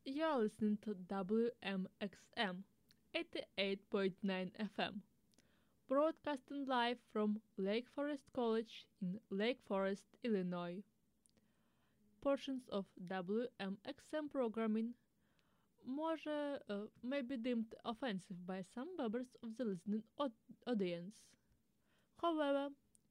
You're listening to WMXM 88.9 FM, broadcasting live from Lake Forest College in Lake Forest, Illinois. Portions of WMXM programming may be deemed offensive by some members of the listening audience. However,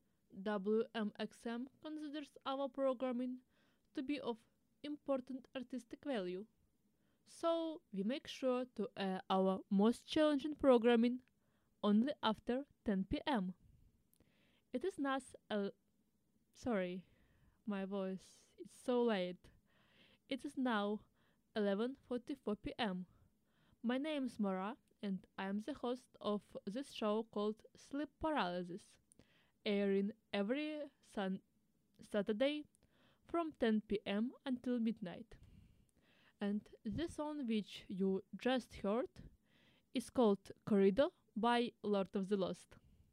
WMXM considers our programming to be of important artistic value, so we make sure to air our most challenging programming only after 10 p.m. It is not a sorry, my voice is so late. It is now 11:44 p.m. My name is Mara and I am the host of this show called Sleep Paralysis, airing every Saturday from 10 p.m. until midnight. And the song which you just heard is called Corridor by Lord of the Lost.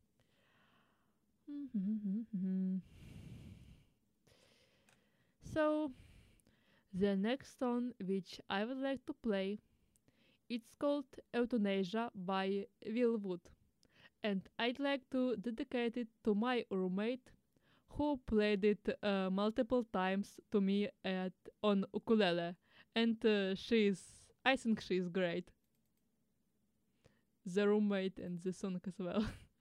So, the next song which I would like to play, it's called Euthanasia by Will Wood, and I'd like to dedicate it to my roommate who played it multiple times to me on ukulele, and I think she's great. The roommate and the song as well.